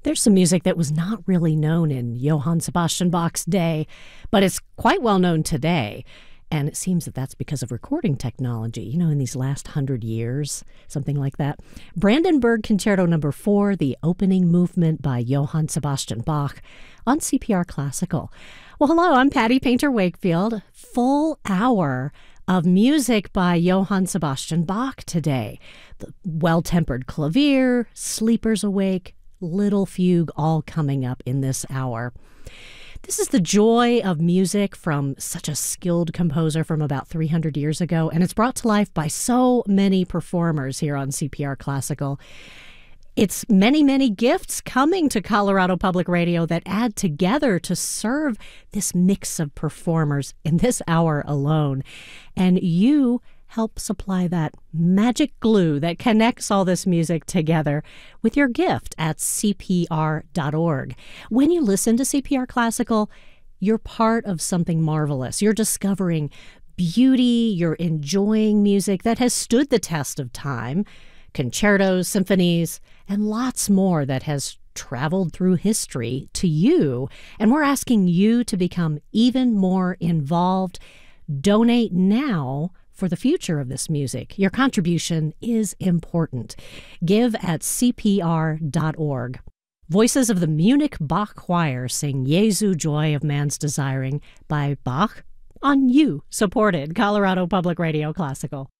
There's some music that was not really known in Johann Sebastian Bach's day, but it's quite well known today. And it seems that that's because of recording technology, in these last 100 years, something like that. Brandenburg Concerto No. 4, the opening movement by Johann Sebastian Bach on CPR Classical. Well, hello, I'm Patty Painter Wakefield. Full hour of music by Johann Sebastian Bach today. The Well-Tempered Clavier, Sleepers Awake, Little Fugue, all coming up in this hour. This is the joy of music from such a skilled composer from about 300 years ago, and it's brought to life by so many performers here on CPR Classical. It's many, many gifts coming to Colorado Public Radio that add together to serve this mix of performers in this hour alone. And you help supply that magic glue that connects all this music together with your gift at CPR.org. When you listen to CPR Classical, you're part of something marvelous. You're discovering beauty, you're enjoying music that has stood the test of time, concertos, symphonies, and lots more that has traveled through history to you. And we're asking you to become even more involved. Donate now for the future of this music. Your contribution is important. Give at CPR.org. Voices of the Munich Bach Choir sing Jesu Joy of Man's Desiring by Bach on you-supported Colorado Public Radio Classical.